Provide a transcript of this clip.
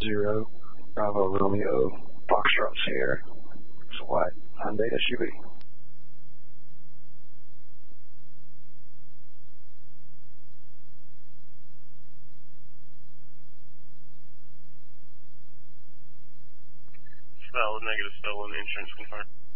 0 Bravo Romeo Foxtrot Sierra. It's a white Hyundai SUV. Valid negative stolen, insurance confirmed.